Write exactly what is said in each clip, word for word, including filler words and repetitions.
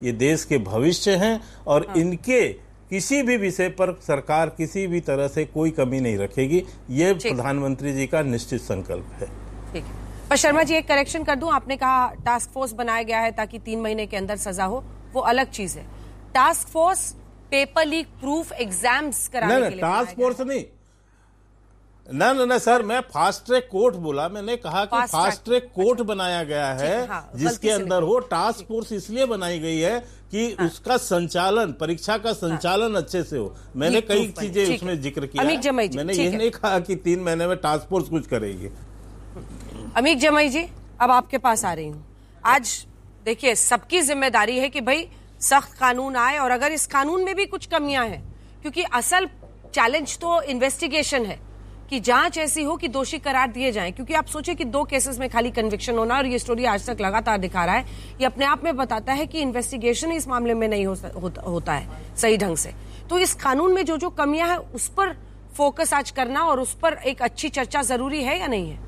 ये देश के भविष्य हैं और हाँ। इनके किसी भी विषय पर सरकार किसी भी तरह से कोई कमी नहीं रखेगी, ये प्रधानमंत्री जी का निश्चित संकल्प है। ठीक है, पर शर्मा जी एक करेक्शन कर दूं, आपने कहा टास्क फोर्स बनाया गया है ताकि तीन महीने के अंदर सजा हो, वो अलग चीज है। Task force paper leak proof exams कराने के लिए टास्क फोर्स नहीं, ना ना ना सर, मैं फास्ट ट्रैक कोर्ट बोला, मैंने कहा कि फास्ट ट्रैक कोर्ट बनाया गया है हाँ, जिसके अंदर हो। टास्क फोर्स इसलिए बनाई गई है कि हाँ, उसका संचालन, परीक्षा का संचालन हाँ, अच्छे से हो। मैंने कई चीजें उसमें जिक्र किया, मैंने ये नहीं कहा कि तीन महीने में टास्क फोर्स कुछ करेगी। अमीक जमाई जी, अब आपके पास आ रही हूँ। आज देखिए, सबकी जिम्मेदारी है कि भाई सख्त कानून आए, और अगर इस कानून में भी कुछ कमियां हैं, क्योंकि असल चैलेंज तो इन्वेस्टिगेशन है कि जांच ऐसी हो कि दोषी करार दिए जाएं। क्योंकि आप सोचिए कि दो केसेस में खाली कन्विक्शन होना, और ये स्टोरी आज तक लगातार दिखा रहा है, ये अपने आप में बताता है कि इन्वेस्टिगेशन इस मामले में नहीं हो, हो, होता है सही ढंग से। तो इस कानून में जो जो कमियां हैं उस पर फोकस आज करना और उस पर एक अच्छी चर्चा जरूरी है या नहीं है?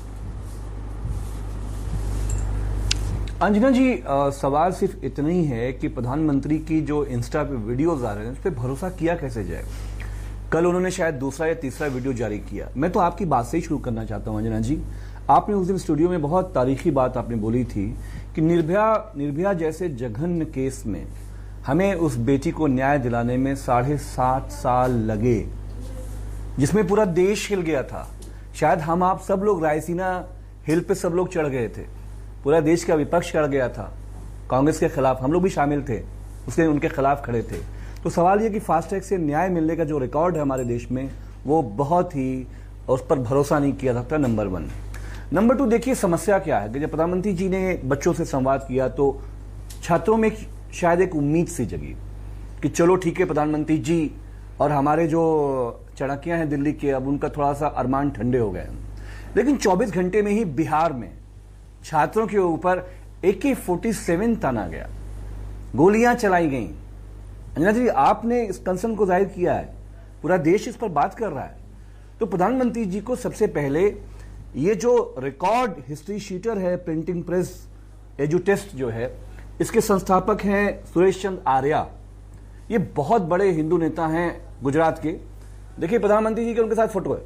अंजना जी, आ, सवाल सिर्फ इतना ही है कि प्रधानमंत्री की जो इंस्टा पे वीडियोस आ रहे हैं उस पर भरोसा किया कैसे जाए। कल उन्होंने शायद दूसरा या तीसरा वीडियो जारी किया। मैं तो आपकी बात से ही शुरू करना चाहता हूं अंजना जी। आपने उस दिन स्टूडियो में बहुत तारीखी बात आपने बोली थी कि निर्भया निर्भया जैसे जघन्य केस में हमें उस बेटी को न्याय दिलाने में साढ़े सात साल लगे, जिसमें पूरा देश हिल गया था। शायद हम आप सब लोग रायसीना हिल पे सब लोग चढ़ गए थे, पूरा देश का विपक्ष चढ़ गया था कांग्रेस के खिलाफ, हम लोग भी शामिल थे, उसके उनके खिलाफ खड़े थे। तो सवाल यह कि फास्ट ट्रैक से न्याय मिलने का जो रिकॉर्ड है हमारे देश में, वो बहुत ही, उस पर भरोसा नहीं किया जाता, नंबर वन। नंबर टू, देखिए समस्या क्या है कि जब प्रधानमंत्री जी ने बच्चों से संवाद किया तो छात्रों में शायद एक उम्मीद सी जगी कि चलो ठीक है, प्रधानमंत्री जी और हमारे जो चड़कियां हैं दिल्ली के, अब उनका थोड़ा सा अरमान ठंडे हो गए। लेकिन चौबीस घंटे में ही बिहार में छात्रों के ऊपर ए के फोर्टी सेवन ताना गया, गोलियां चलाई गईं। अंजना जी, आपने इस कंसर्न को जाहिर किया है, पूरा देश इस पर बात कर रहा है। तो प्रधानमंत्री जी को सबसे पहले ये जो रिकॉर्ड हिस्ट्री शीटर है प्रिंटिंग प्रेस एजुटेस्ट जो है, इसके संस्थापक हैं सुरेश चंद्र आर्या। ये बहुत बड़े हिंदू नेता हैं गुजरात के। देखिए प्रधानमंत्री जी के उनके साथ फोटो है,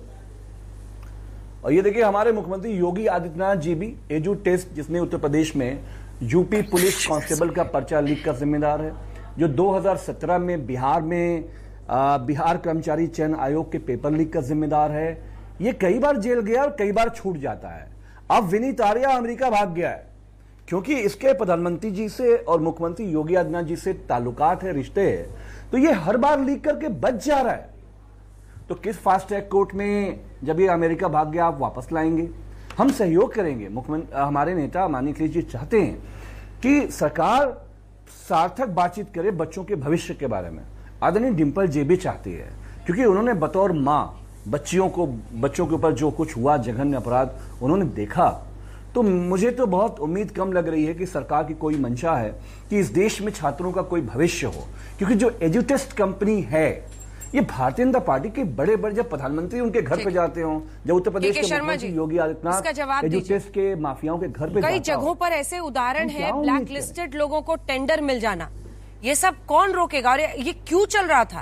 और ये देखिए हमारे मुख्यमंत्री योगी आदित्यनाथ जी भी एजू टेस्ट, जिसने उत्तर प्रदेश में यूपी पुलिस कांस्टेबल का पर्चा लीक का जिम्मेदार है, जो दो हज़ार सत्रह में बिहार में आ, बिहार कर्मचारी चयन आयोग के पेपर लीक का जिम्मेदार है। ये कई बार जेल गया और कई बार छूट जाता है। अब विनीत आर्या अमेरिका भाग गया है क्योंकि इसके प्रधानमंत्री जी से और मुख्यमंत्री योगी आदित्यनाथ जी से ताल्लुकात है, रिश्ते हैं, तो ये हर बार लीक करके बच जा रहा है। तो किस फास्ट ट्रैक कोर्ट में जब ये अमेरिका भाग गया आप वापस लाएंगे? हम सहयोग करेंगे। मुख्यमंत्री हमारे नेता माननीय अखिलेश जी चाहते हैं कि सरकार सार्थक बातचीत करे बच्चों के भविष्य के बारे में। आदरणीय डिंपल जी भी चाहती है, क्योंकि उन्होंने बतौर मां बच्चियों को बच्चों के ऊपर जो कुछ हुआ जघन्य अपराध उन्होंने देखा। तो मुझे तो बहुत उम्मीद कम लग रही है कि सरकार की कोई मंशा है कि इस देश में छात्रों का कोई भविष्य हो, क्योंकि जो एजुटेस्ट कंपनी है ये भारतीय जनता पार्टी के बड़े बड़े, जब प्रधानमंत्री उनके घर पे जाते हो, जब उत्तर प्रदेश के मुख्यमंत्री योगी आदित्यनाथ एजुटेस्ट के माफियाओं के घर पे, कई जगहों पर ऐसे उदाहरण है ब्लैक लिस्टेड लोगों को टेंडर मिल जाना, ये सब कौन रोकेगा और ये क्यों चल रहा था?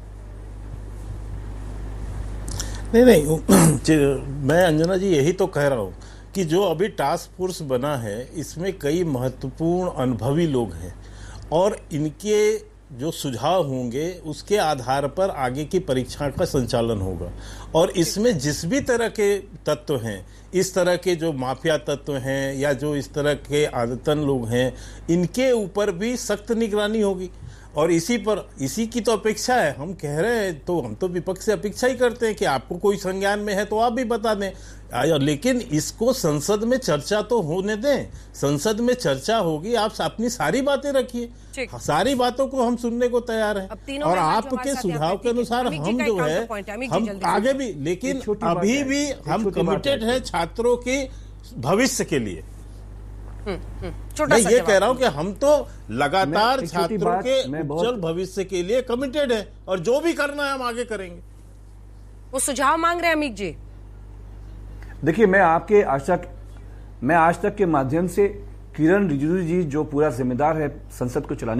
नहीं नहीं मैं अंजना जी यही तो कह रहा हूं कि जो अभी टास्क फोर्स बना है इसमें कई महत्वपूर्ण अनुभवी लोग हैं, और इनके जो सुझाव होंगे उसके आधार पर आगे की परीक्षा का संचालन होगा। और इसमें जिस भी तरह के तत्व हैं, इस तरह के जो माफिया तत्व हैं या जो इस तरह के आदतन लोग हैं, इनके ऊपर भी सख्त निगरानी होगी। और इसी पर इसी की तो अपेक्षा है। हम कह रहे हैं तो हम तो विपक्ष से अपेक्षा ही करते हैं कि आपको कोई संज्ञान में है तो आप भी बता दें, लेकिन इसको संसद में चर्चा तो होने दें। संसद में चर्चा होगी, आप अपनी सारी बातें रखिए, सारी बातों को हम सुनने को तैयार हैं, और आपके सुझाव के अनुसार हम जो है हम आगे भी, लेकिन अभी भी हम कमिटेड हैं छात्रों के भविष्य के लिए। मैं ये कह रहा हूं कि हम तो लगातार छात्रों के उज्जवल भविष्य के लिए कमिटेड है, और जो भी करना है हम आगे करेंगे। वो सुझाव मांग रहे हैं अमित जी। देखिए, मैं आपके आज तक मैं आज तक के माध्यम से किरण रिजिजू जी जो पूरा जिम्मेदार है संसद को चलाने